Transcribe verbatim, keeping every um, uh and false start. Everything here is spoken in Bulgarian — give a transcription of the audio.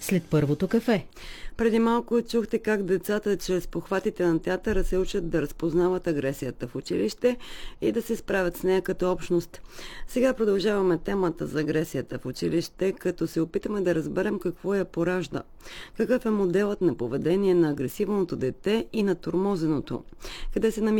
след първото кафе. Преди малко чухте как децата чрез похватите на театъра се учат да разпознават агресията в училище и да се справят с нея като общност. Сега продължаваме темата за агресията в училище, като се опитаме да разберем какво я поражда. Какъв е моделът на поведение на агресивното дете и на тормозеното? Къде се намира